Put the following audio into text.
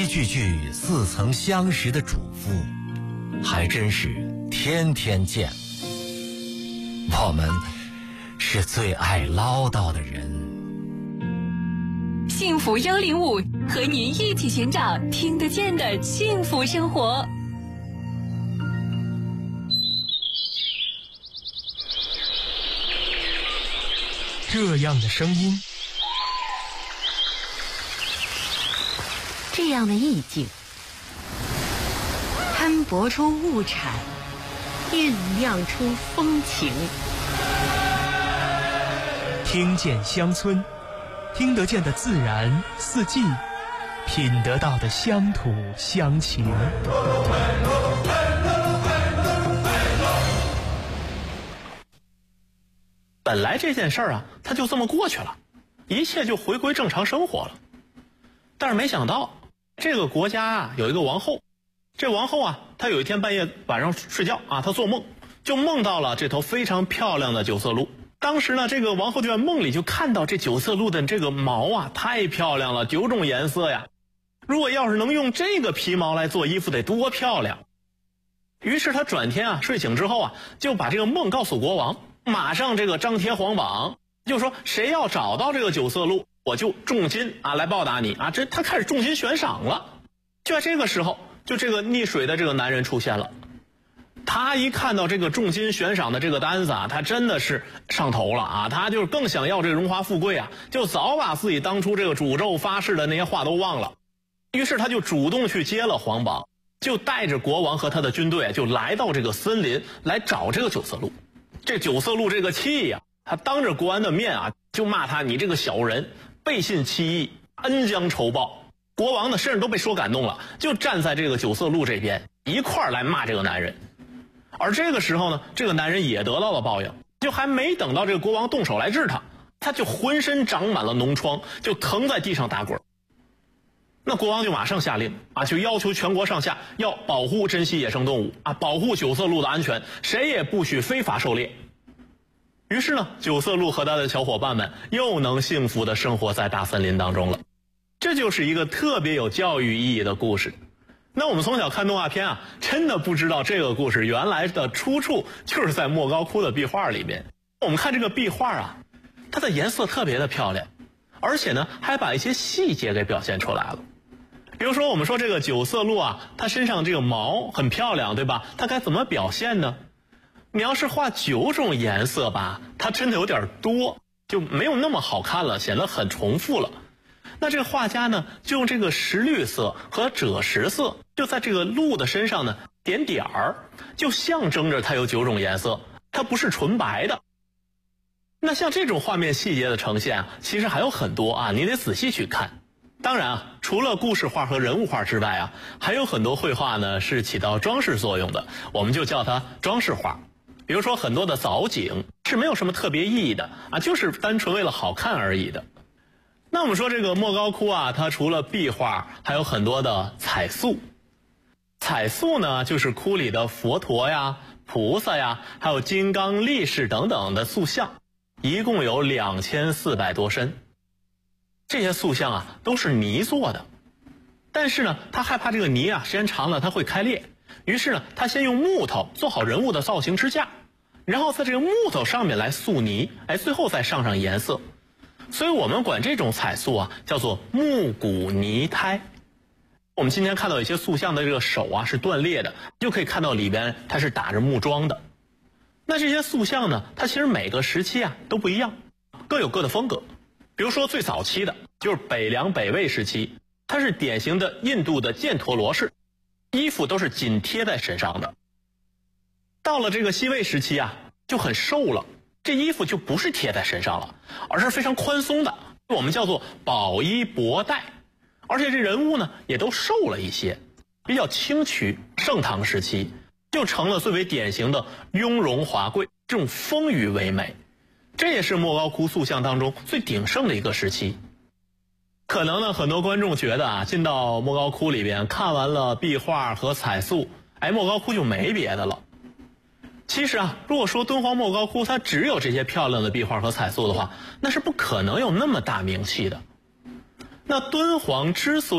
句句似曾相识的嘱咐，还真是天天见。我们是最爱唠叨的人。 幸福105和您一起寻找听得见的幸福生活。 这样的声音， 这样的意境，摊薄出物产，酝酿出风情。 听见乡村，听得见的自然四季，品得到的乡土乡情。 本来这件事儿啊，它就这么过去了，一切就回归正常生活了。但是没想到，这个国家啊有一个王后，这王后啊，她有一天半夜晚上睡觉啊，她做梦就梦到了这头非常漂亮的九色鹿。当时呢，这个王后就在梦里就看到这九色鹿的这个毛啊，太漂亮了，9种颜色呀。如果要是能用这个皮毛来做衣服，得多漂亮！于是她转天啊睡醒之后啊，就把这个梦告诉国王。马上这个张贴皇榜，就说谁要找到这个九色鹿，我就重金啊来报答你啊！这他开始重金悬赏了。就在这个时候，就这个溺水的这个男人出现了。他一看到这个重金悬赏的这个单子啊，他真的是上头了啊！他就是更想要这个荣华富贵啊，就早把自己当初这个诅咒发誓的那些话都忘了。于是他就主动去接了皇榜，就带着国王和他的军队就来到这个森林来找这个九色鹿。这九色鹿这个气呀，他当着国王的面啊，就骂他你这个小人，背信弃义，恩将仇报。国王呢身上都被说感动了，就站在这个九色鹿这边一块儿来骂这个男人。而这个时候呢，这个男人也得到了报应，就还没等到这个国王动手来治他，他就浑身长满了脓疮，就疼在地上打滚。那国王就马上下令啊，就要求全国上下要保护珍稀野生动物啊，保护九色鹿的安全，谁也不许非法狩猎。于是呢，九色鹿和他的小伙伴们又能幸福地生活在大森林当中了。这就是一个特别有教育意义的故事。那我们从小看动画片啊，真的不知道这个故事原来的出处就是在莫高窟的壁画里面。我们看这个壁画啊，它的颜色特别的漂亮，而且呢还把一些细节给表现出来了。比如说我们说这个九色鹿啊，它身上这个毛很漂亮，对吧？它该怎么表现呢？你要是画9种颜色吧，它真的有点多，就没有那么好看了，显得很重复了。那这个画家呢，就用这个石绿色和赭石色，就在这个鹿的身上呢点点儿，就象征着它有9种颜色，它不是纯白的。那像这种画面细节的呈现啊，其实还有很多啊，你得仔细去看。当然啊，除了故事画和人物画之外啊，还有很多绘画呢是起到装饰作用的，我们就叫它装饰画。比如说很多的藻井是没有什么特别意义的啊，就是单纯为了好看而已的。那我们说这个莫高窟啊，它除了壁画，还有很多的彩塑。彩塑呢，就是窟里的佛陀呀、菩萨呀，还有金刚力士等等的塑像，一共有2400多身。这些塑像啊都是泥做的，但是呢他害怕这个泥啊时间长了它会开裂，于是呢他先用木头做好人物的造型支架，然后在这个木头上面来塑泥，最后再上颜色。所以我们管这种彩塑啊叫做木骨泥胎。我们今天看到有些塑像的这个手啊是断裂的，就可以看到里边它是打着木桩的。那这些塑像呢，它其实每个时期啊都不一样，各有各的风格。比如说最早期的就是北凉北魏时期，它是典型的印度的犍陀罗式，衣服都是紧贴在身上的。到了这个西魏时期啊，就很瘦了，这衣服就不是贴在身上了，而是非常宽松的，我们叫做薄衣薄带。而且这人物呢也都瘦了一些，比较清癯。盛唐时期就成了最为典型的雍容华贵，这种丰腴唯美。这也是莫高窟塑像当中最鼎盛的一个时期。可能呢，很多观众觉得啊，进到莫高窟里边看完了壁画和彩塑，莫高窟就没别的了。其实啊，如果说敦煌莫高窟它只有这些漂亮的壁画和彩塑的话，那是不可能有那么大名气的。那敦煌之所以